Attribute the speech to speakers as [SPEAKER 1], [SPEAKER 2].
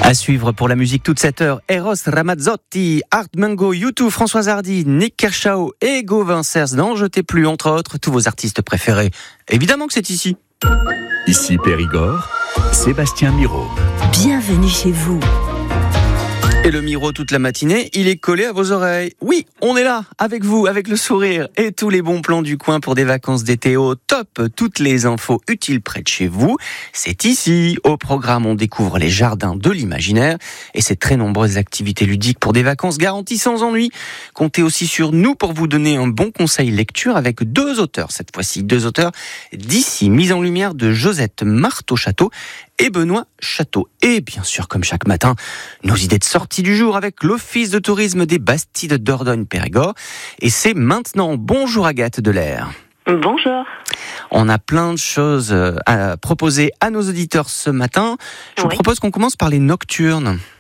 [SPEAKER 1] À suivre pour la musique toute cette heure, Eros Ramazzotti, Art Mango, U2, Françoise Hardy, Nick Kershaw et Gauvin Cers n'en jetez plus, entre autres, tous vos artistes préférés. Évidemment que c'est ici.
[SPEAKER 2] Ici Périgord, Sébastien Miro.
[SPEAKER 3] Bienvenue chez vous.
[SPEAKER 1] Et le Miro toute la matinée, il est collé à vos oreilles. Oui, on est là, avec vous, avec le sourire et tous les bons plans du coin pour des vacances d'été au top. Toutes les infos utiles près de chez vous. C'est ici. Au programme, on découvre les jardins de l'imaginaire et ses très nombreuses activités ludiques pour des vacances garanties sans ennui. Comptez aussi sur nous pour vous donner un bon conseil lecture avec deux auteurs. Cette fois-ci, deux auteurs d'ici, mise en lumière de Josette Marteau-Château et Benoît Château. Et bien sûr, comme chaque matin, nos idées de sortie du jour avec l'Office de tourisme des Bastides Dordogne-Périgord. Et c'est maintenant. Bonjour Agathe Delair.
[SPEAKER 4] Bonjour.
[SPEAKER 1] On a plein de choses à proposer à nos auditeurs ce matin. Je vous propose qu'on commence par les nocturnes.